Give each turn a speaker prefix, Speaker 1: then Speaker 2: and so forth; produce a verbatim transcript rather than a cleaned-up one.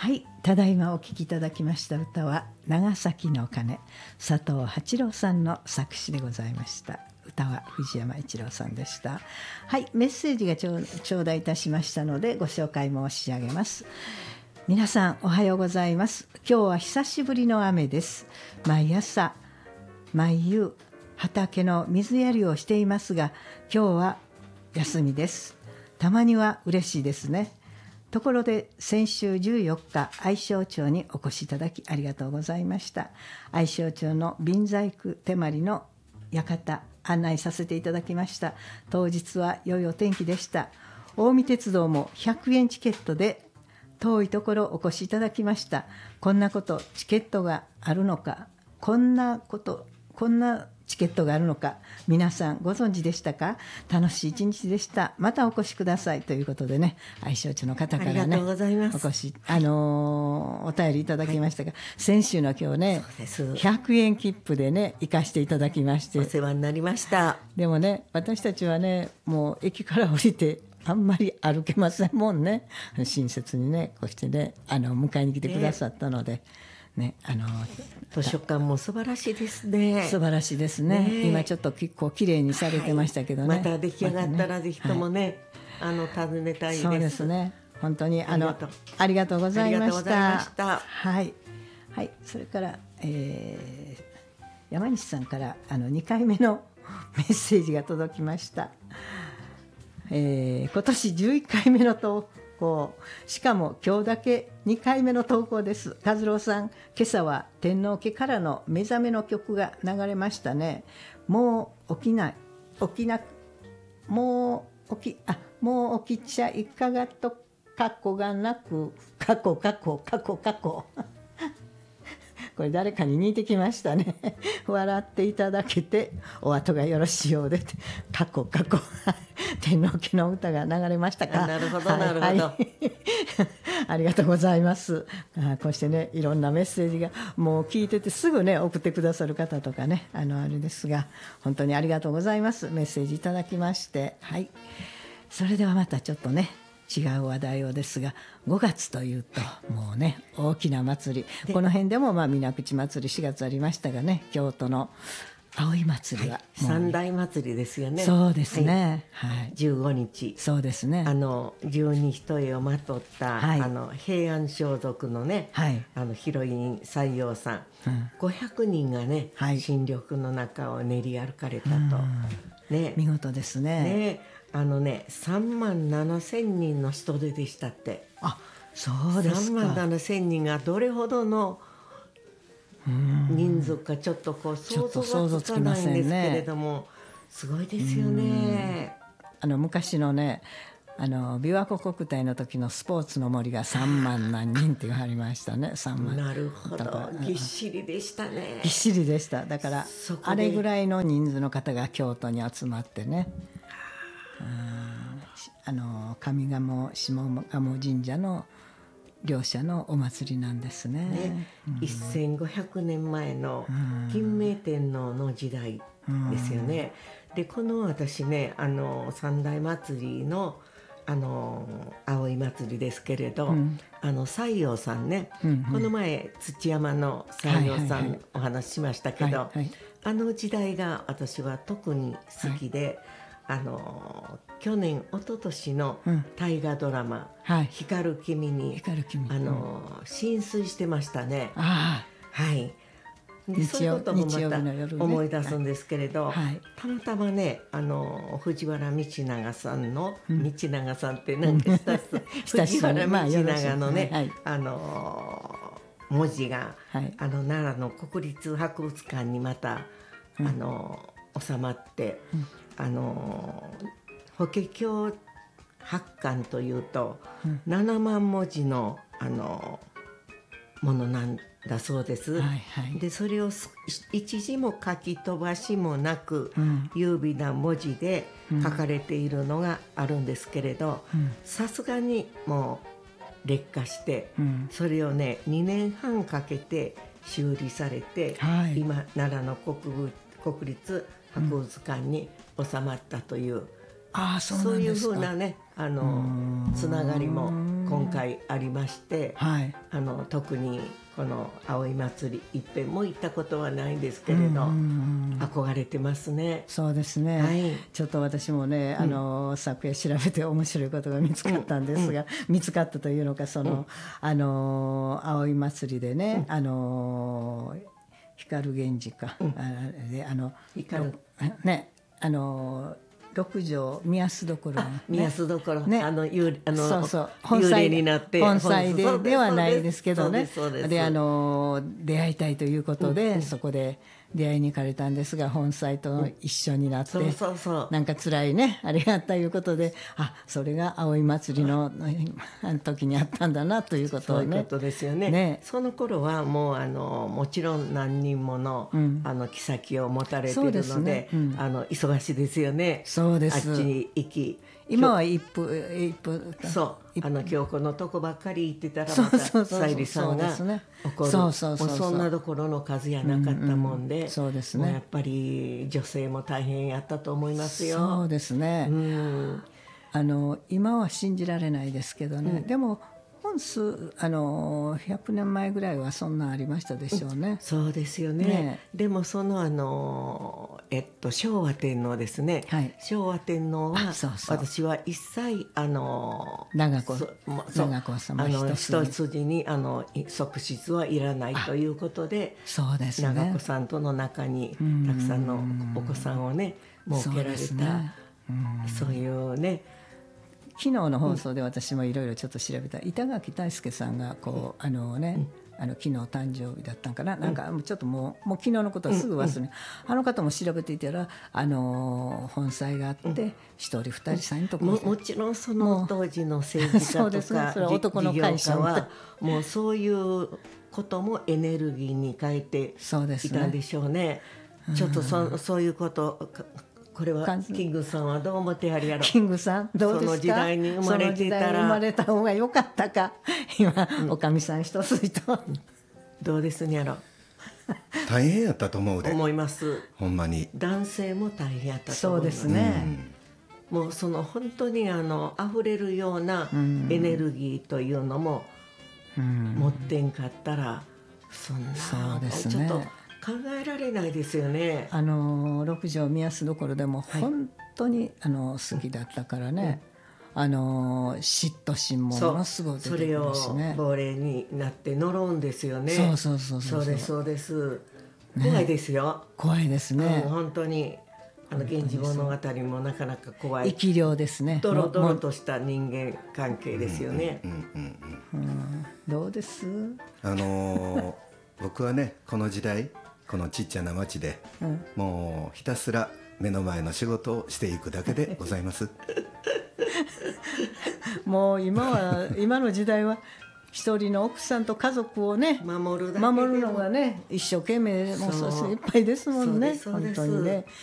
Speaker 1: はい、ただいまお聴きいただきました歌は長崎の鐘、佐藤八郎さんの作詞でございました。歌は藤山一郎さんでした。はい、メッセージがちょ頂戴いたしましたのでご紹介申し上げます。皆さんおはようございます。今日は久しぶりの雨です。毎朝毎夕畑の水やりをしていますが、今日は休みです。たまには嬉しいですね。ところで先週じゅうよっか愛荘町にお越しいただきありがとうございました。愛荘町の備細工手まりの館案内させていただきました。当日は良いお天気でした。近江鉄道もひゃくえんチケットで遠いところお越しいただきました。こんなことチケットがあるのか、こんなことこんなチケットがあるのか、皆さんご存知でしたか？楽しい一日でした。またお越しくださいということでね、愛荘町の方からね、
Speaker 2: ありがとうございます。
Speaker 1: お越し、あのー、お便りいただきましたが、はい、先週の今日ね、ひゃくえん切符でね行かしていただきまして、
Speaker 2: お世話になりました。
Speaker 1: でもね、私たちはね、もう駅から降りてあんまり歩けませんもんね。親切にねこうしてね、あの迎えに来てくださったので、ね、あの
Speaker 2: 図書館も素晴らしいですね。
Speaker 1: 素晴らしいですね。ね、今ちょっと結構きれいにされてましたけどね、はい、
Speaker 2: また出来上がったらぜひともね、はい、あの訪ねたいです。
Speaker 1: そうですね、本当にあのありがとうございました。はい、はい、それから、えー、山西さんからあのにかいめのメッセージが届きました。えー、今年じゅういっかいめの投稿、しかも今日だけにかいめの投稿です。和郎さん、今朝は天皇家からの目覚めの曲が流れましたね。もう起きない起きなもう起きあもう起きちゃいかがと過去がなく過去過去過去過去これ誰かに似てきましたね。笑っていただけてお後がよろしいようで、過去過去天皇家の歌が流れましたか。
Speaker 2: なるほどなるほど、はいはい、
Speaker 1: ありがとうございます。あこうしてねいろんなメッセージがもう聞いててすぐね送ってくださる方とかね、あのあれですが本当にありがとうございます。メッセージいただきまして、はい、それではまたちょっとね違う話題をですが、ごがつというともうね大きな祭り、この辺でもまあ水口祭りしがつありましたがね、京都の葵祭りは、はい、
Speaker 2: 三大祭りですよね。
Speaker 1: そうですね、はいはい、
Speaker 2: じゅうごにち、
Speaker 1: そうですね、
Speaker 2: あの十二一重をまとった、はい、あの平安装束のね、はい、あのヒロイン西洋さん、うん、ごひゃくにんがね、はい、新緑の中を練り歩かれたと、ね、
Speaker 1: 見事ですね。
Speaker 2: ね、あのねさんまんななせんにんの人出でしたって。
Speaker 1: あ、そうですか。
Speaker 2: さんまんななせんにんがどれほどの人数かちょっとこう想像がつかないんですけれども、すごいですよね。
Speaker 1: あの昔のね、あの琵琶湖国体の時のスポーツの森がさんまん何人って言われましたね。さんまん。
Speaker 2: なるほど、ぎっしりでしたね。
Speaker 1: ぎっしりでした。だからあれぐらいの人数の方が京都に集まってね、あの上賀茂下賀茂神社の両者のお祭りなんですね。
Speaker 2: ね、うん、せんごひゃくねんまえの金明天皇の時代ですよね。でこの私ね、あの三大祭りのあの葵祭りですけれど、うん、あの西洋さんね、うんうん、この前土山の西洋さんお話ししましたけど、あの時代が私は特に好きで、はい、あの去年一昨年の大河ドラマ「うん、光る君に」あの浸水してましたね。あ、はい、でそういうこともまた思い出すんですけれど、はい、たまたまね、あの藤原道長さんの、うん、道長さんって何かした藤原道長のね、まあ、はい、あの文字が、はい、あの奈良の国立博物館にまた、うん、あの収まって、うん、あの法華経八巻というと、うん、ななまんもじのあのものなんだそうです。はいはい、でそれを一字も書き飛ばしもなく、うん、優美な文字で書かれているのがあるんですけれど、さすがにもう劣化して、うん、それをねにねんはんかけて修理されて、はい、今奈良の 国, 国立博物館に収まったという、うん、あ、そうなんですか。そういうふうなね、あのつながりも今回ありまして、
Speaker 1: はい、
Speaker 2: あの特にこの葵祭り一遍も行ったことはないんですけれど、憧れてますね。
Speaker 1: そうですね、はい、ちょっと私もね、あの、うん、昨夜調べて面白いことが見つかったんですが、うん、見つかったというのか、その、うん、あの葵祭りでね、うん、あの光源氏か、うん、あであの光ねあの六条宮洲どころ、ね、
Speaker 2: 宮洲どころ、ね、あの幽あの
Speaker 1: そうそう
Speaker 2: 幽霊になって
Speaker 1: 本祭でではないですけどね、
Speaker 2: で
Speaker 1: であの出会いたいということで、うん、そこで出会いに行かれたんですが、本祭と一緒になって、うん、そうそうそうなんか辛いねありがたいいうことで、あそれが葵祭りの時にあったんだなということをね。
Speaker 2: そういうことですよね。ねその頃はもうあのもちろん何人もの、うん、あの妃を持たれているので、ねうん、あの忙しいですよね。
Speaker 1: そうです。
Speaker 2: あっちに行き
Speaker 1: 今は一歩一歩
Speaker 2: そうあの京子のとこばっかり行ってたらまたさゆりさんが怒る、そうそうそうそうそんなところの数やなかったもんで、うんうん、
Speaker 1: そうですね、
Speaker 2: やっぱり女性も大変やったと思いますよ。
Speaker 1: そうですね、うん、あの今は信じられないですけどね、うん、でも本数あのひゃくねんまえぐらいはそんなありましたでしょうね、うん、
Speaker 2: そうですよ ね, ねでもそのあの、えっと、昭和天皇ですね、はい、昭和天皇はそうそう私は一切あの
Speaker 1: 長子長子様
Speaker 2: 一筋, 一筋にあの側室はいらないということで、
Speaker 1: そうですね、
Speaker 2: 長子さんとの中にたくさんのお子さんをね設けられた そう,、ね、うそういうね
Speaker 1: 昨日の放送で私もいろいろちょっと調べた、うん、板垣退助さんがこうあのね、うん、あの昨日誕生日だったんかな、うん、なんかちょっともう、もう昨日のことはすぐ忘れ、うんうん、あの方も調べていたらあの本妻があって一、うん、人二人三人とか
Speaker 2: も, もちろんその当時の政治家とか
Speaker 1: そうです、ね、それは男の会社
Speaker 2: はもうそういうこともエネルギーに変えていたんでしょうね。ちょっと そ, そういうことこれはキングさんはどう思ってやるやろ。
Speaker 1: キングさんどうですか。
Speaker 2: その時代に生まれてたら、その時代に
Speaker 1: 生まれた方が良かったか今、うん、おかみさん一筋と
Speaker 2: どうですねやろ。
Speaker 3: 大変やったと思うで。
Speaker 2: 思います。
Speaker 3: ほんまに
Speaker 2: 男性も大変やったと思います。
Speaker 1: そうですね、
Speaker 2: うん、もうその本当にあの溢れるようなエネルギーというのも持ってんかったら、そんな
Speaker 1: そうですね、
Speaker 2: ちょっと考えられないですよね。
Speaker 1: あの六条宮洲どころでも本当に、はい、あの好きだったからね、うん、あの嫉妬心もものすごい出てくるしね。
Speaker 2: それを亡霊になって呪うんですよね。
Speaker 1: そうそうそうそう
Speaker 2: そうですそうです、ね、怖いですよ。
Speaker 1: 怖いですね、
Speaker 2: うん、本当にあの源氏物語もなかなか怖い
Speaker 1: 生き量ですね。
Speaker 2: ドロドロとした人間関係ですよね。
Speaker 1: どうです？
Speaker 3: あのー、僕はねこの時代このちっちゃな町で、うん、もうひたすら目の前の仕事をしていくだけでございますも
Speaker 1: う今は今の時代は一人の奥さんと家族をね
Speaker 2: 守るだけ
Speaker 1: 守るのがね一生懸命もうそういっぱいですもんね。本当にね